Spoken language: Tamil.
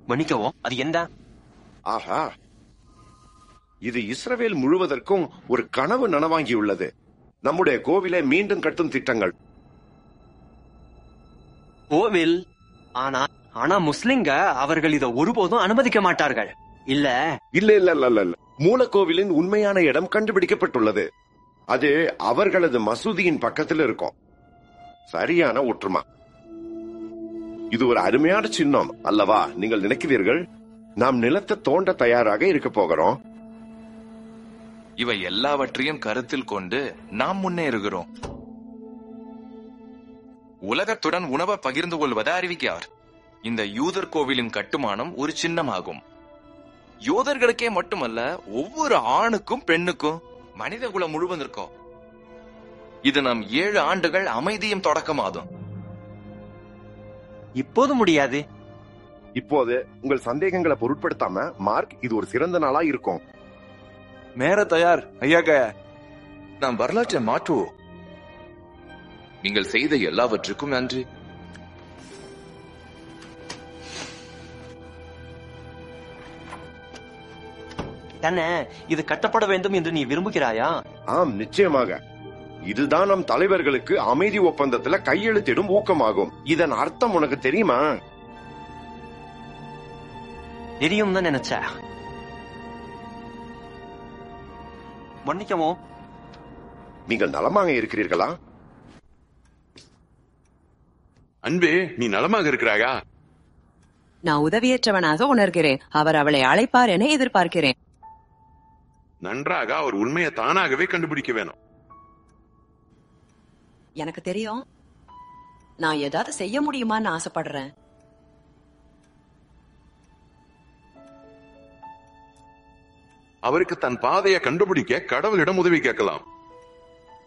மன்னிக்கவும், அது என்ன? ஆஹா, இது இஸ்ரவேல் முழுவதற்கும் ஒரு கனவு நனவாங்கியுள்ளது. நம்முடைய கோவிலை மீண்டும் கட்டும் திட்டங்கள். கோவில்? ஆனா முஸ்லிம்க அவர்கள் இதை ஒருபோதும் அனுமதிக்க மாட்டார்கள். இல்ல இல்ல இல்ல இல்ல இல்ல, மூலக்கோவிலின் உண்மையான இடம் கண்டுபிடிக்கப்பட்டுள்ளது. அது அவர்களது மசூதியின் பக்கத்தில் இருக்கும். சரியான ஒற்றுமா. இது ஒரு அருமையான சின்னம் அல்லவா? நீங்கள் நினைக்கிறீர்கள் நாம் நிலத்தை தோண்ட தயாராக இருக்க போகிறோம். இவை எல்லாவற்றையும் கருத்தில் கொண்டு நாம் முன்னேறுகிறோம். உலகத்துடன் உணவை பகிர்ந்து கொள்வதை அறிவிக்கிறார். இந்த யூதர் கோவிலின் கட்டுமானம் ஒரு சின்னமாகும். யூதர்களுக்கே மட்டுமல்ல, ஒவ்வொரு ஆணுக்கும் பெண்ணுக்கும், மனித குலம் முழுவதற்கும். இது நம் 7 ஆண்டுகள் அமைதியும் தொடக்கமாகும். இப்போது முடியாது. இப்போது உங்கள் சந்தேகங்களை பொருட்படுத்தாம மார்க், இது ஒரு சிறந்த நாளா இருக்கும். மேற தயார் ஐயாக. நாம் வரலாற்றை மாற்றுவோம். நீங்கள் செய்த எல்லாவற்றுக்கும் நன்றி. தானே இது கட்டப்பட வேண்டும் என்று நீ விரும்புகிறாயா? ஆம், நிச்சயமாக. இதுதான் நம் தலைவர்களுக்கு அமைதி ஒப்பந்தத்துல கையெழுத்திடும் ஊக்கமாகும். இதன் அர்த்தம் உனக்கு தெரியுமா? தெரியும் தான் நினைச்ச. மன்னிக்கவும். நீங்கள் நலமாக இருக்கிறீர்களா? அன்பே, நீ நலமாக இருக்கிறாயா? நான் உதவியற்றவனாக உணர்கிறேன். அவர் அவளை அழைப்பார் என எதிர்பார்க்கிறேன். நன்றாக. அவர் உண்மையை தானாகவே கண்டுபிடிக்க வேணும். எனக்கு தெரியும். நான் ஏதாவது செய்ய முடியுமான்னு ஆசைப்படுறேன். அவருக்கு தன் பாதையை கண்டுபிடிக்க கடவுளிடம் உதவி கேட்கலாம்.